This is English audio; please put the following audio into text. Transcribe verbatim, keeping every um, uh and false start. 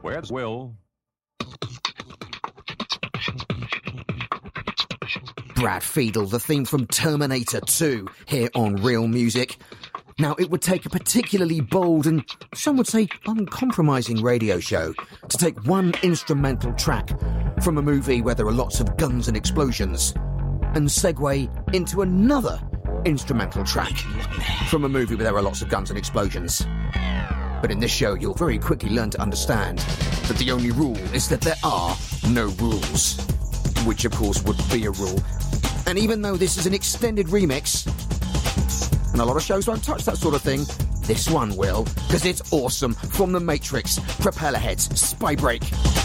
Where's Will? Brad Fiedel, the theme from Terminator two, here on Real Music. Now, it would take a particularly bold and, some would say, uncompromising radio show to take one instrumental track from a movie where there are lots of guns and explosions and segue into another instrumental track from a movie where there are lots of guns and explosions. But in this show, you'll very quickly learn to understand that the only rule is that there are no rules, which of course would be a rule. And even though this is an extended remix, and a lot of shows won't touch that sort of thing, this one will, because it's awesome. From The Matrix, Propellerheads, Spy Break.